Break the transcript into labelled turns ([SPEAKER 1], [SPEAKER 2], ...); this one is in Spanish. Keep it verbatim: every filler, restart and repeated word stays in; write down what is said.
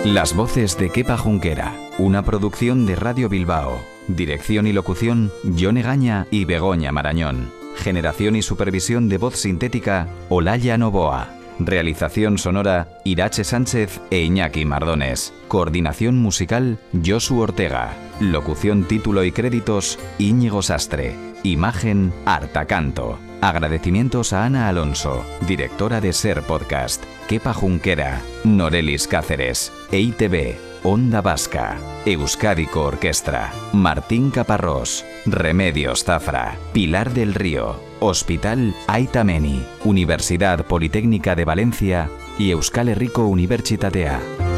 [SPEAKER 1] Las voces de Kepa Junquera, una producción de Radio Bilbao. Dirección y locución, Jon Egaña y Begoña Marañón. Generación y supervisión de voz sintética, Olaya Novoa. Realización sonora, Irache Sánchez e Iñaki Mardones. Coordinación musical, Josu Ortega. Locución, título y créditos, Íñigo Sastre. Imagen, Arta Canto. Agradecimientos a Ana Alonso, directora de Ser Podcast, Kepa Junquera, Norelis Cáceres, E I T B, Onda Vasca, Euskadiko Orquestra, Martín Caparrós, Remedios Zafra, Pilar del Río, Hospital Aita Menni, Universidad Politécnica de Valencia y Euskal Herriko Unibertsitatea.